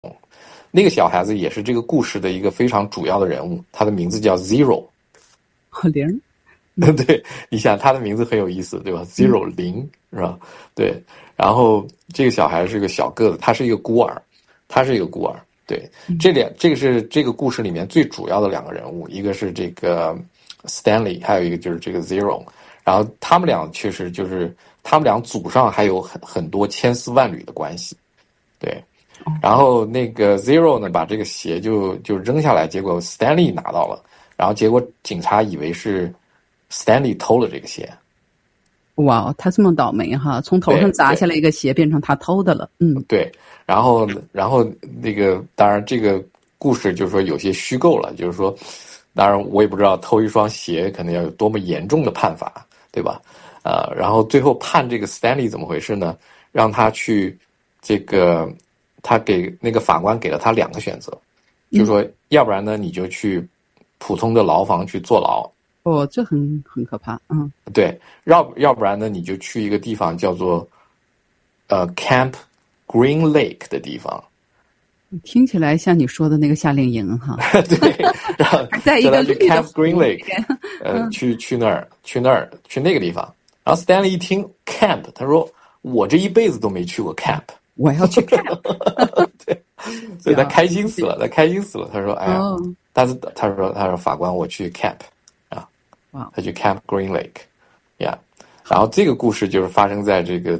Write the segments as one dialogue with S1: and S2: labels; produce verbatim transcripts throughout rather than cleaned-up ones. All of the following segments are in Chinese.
S1: 那个小孩子也是这个故事的一个非常主要的人物，他的名字叫 Zero。
S2: 零。
S1: 对，你想他的名字很有意思，对吧 ？Zero 零是吧？对，然后这个小孩是个小个子，他是一个孤儿，他是一个孤儿。对，这两这个是这个故事里面最主要的两个人物，一个是这个 Stanley， 还有一个就是这个 Zero。然后他们俩确实就是他们俩祖上还有很很多千丝万缕的关系。对，然后那个 Zero 呢，把这个鞋就就扔下来，结果 Stanley 拿到了，然后结果警察以为是 Stanley 偷了这个鞋。
S2: 哇，他这么倒霉哈，从头上砸下来一个鞋变成他偷的了。嗯，
S1: 对，然后然后那个当然这个故事就是说有些虚构了，就是说当然我也不知道偷一双鞋可能要有多么严重的判罚，对吧？呃，然后最后判这个 Stanley 怎么回事呢？让他去这个他给那个法官给了他两个选择，就是说要不然呢你就去普通的牢房去坐牢。
S2: 哦，这很很可怕。嗯，
S1: 对，要要不然呢，你就去一个地方叫做呃 Camp Green Lake 的地方。
S2: 听起来像你说的那个夏令营哈。
S1: 对，然后
S2: 在一个
S1: 去 Camp Green Lake， 呃，去去那儿，去那儿，去那个地方。然后 Stanley 一听 Camp， 他说我这一辈子都没去过 Camp，
S2: 我要去 Camp。
S1: 对，所以他开心死了，他开心死了。他说：“哎呀，
S2: 哦、
S1: 但是他说他说法官，我去 Camp。”他去 Camp Green Lake， 呀、yeah ，然后这个故事就是发生在这个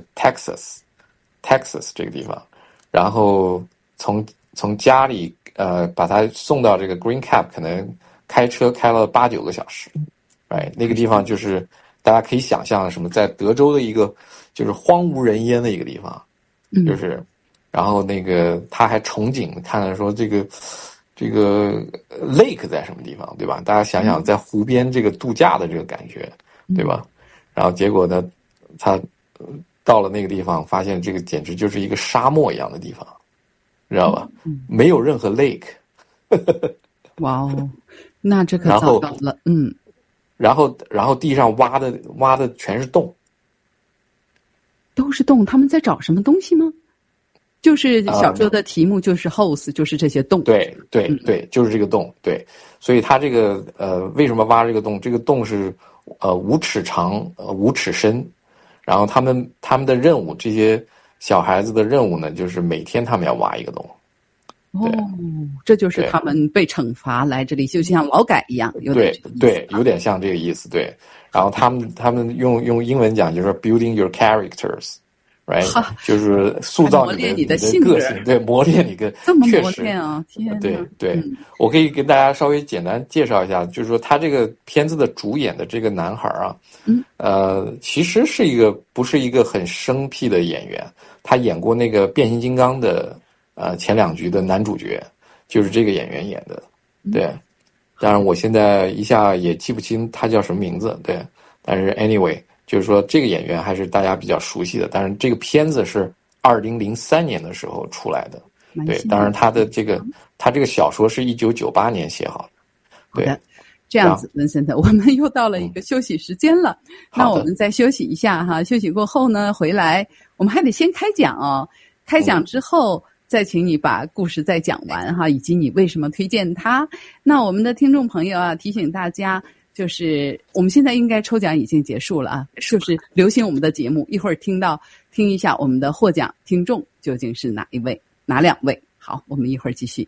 S1: Texas，Texas 这个地方，然后从从家里呃把他送到这个 Green Cap， 可能开车开了八九个小时，right， 那个地方就是大家可以想象什么，在德州的一个就是荒无人烟的一个地方，就是，然后那个他还憧憬看了说这个。这个 lake 在什么地方，对吧？大家想想，在湖边这个度假的这个感觉，对吧？然后结果呢，他到了那个地方，发现这个简直就是一个沙漠一样的地方，知道吧？没有任何 lake。
S2: 哇哦，那这可糟糕了。嗯。
S1: 然后，然后地上挖的挖的全是洞，
S2: 都是洞。他们在找什么东西吗？就是小说的题目就是 holes，、uh, 就是这些洞。
S1: 对对对，就是这个洞。对，所以他这个呃，为什么挖这个洞？这个洞是呃五尺长，呃五尺深。然后他们他们的任务，这些小孩子的任务呢，就是每天他们要挖一个洞。
S2: 哦，这就是他们被惩罚来这里，就像劳改一样。有点
S1: 对对，有点像这个意思。对，然后他们他们用用英文讲就是 building your characters。Right， 就是塑造你的
S2: 你的
S1: 个性，对，磨练你个。
S2: 这么磨练啊！天哪！
S1: 对对、嗯，我可以跟大家稍微简单介绍一下，就是说他这个片子的主演的这个男孩啊，
S2: 嗯，
S1: 呃，其实是一个不是一个很生僻的演员，他演过那个变形金刚的呃前两局的男主角，就是这个演员演的。对，嗯、当然我现在一下也记不清他叫什么名字，对，但是 anyway。就是说，这个演员还是大家比较熟悉的，但是这个片子是二零零三年的时候出来的，对，当然他的这个他这个小说是一九九八年写好的。对，
S2: 好的，这样子，文森特，我们又到了一个休息时间了，嗯、那我们再休息一下哈，休息过后呢，回来我们还得先开讲哦，开讲之后。嗯再请你把故事再讲完哈，以及你为什么推荐它。那我们的听众朋友啊，提醒大家，就是我们现在应该抽奖已经结束了啊，就是留心我们的节目，一会儿听到听一下我们的获奖听众究竟是哪一位，哪两位。好，我们一会儿继续。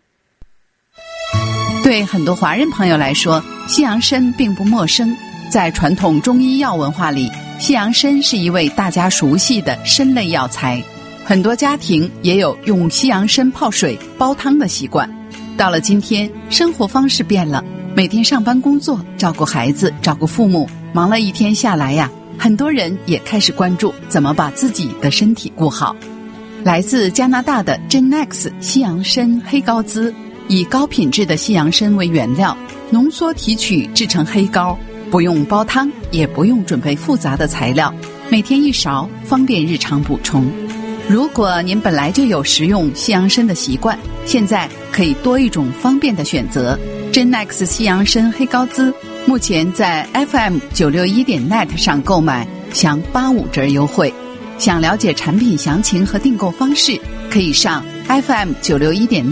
S2: 对很多华人朋友来说，西洋参并不陌生，在传统中医药文化里，西洋参是一味大家熟悉的参类药材。很多家庭也有用西洋参泡水煲汤的习惯。到了今天，生活方式变了，每天上班工作，照顾孩子，照顾父母，忙了一天下来呀，很多人也开始关注怎么把自己的身体顾好。来自加拿大的 Genex 西洋参黑膏滋，以高品质的西洋参为原料，浓缩提取制成黑膏，不用煲汤，也不用准备复杂的材料，每天一勺，方便日常补充。如果您本来就有食用西洋参的习惯，现在可以多一种方便的选择。Genex 西洋参黑膏滋目前在 F M 九六一点 net 上购买享八五折优惠。想了解产品详情和订购方式，可以上 F M 九六一点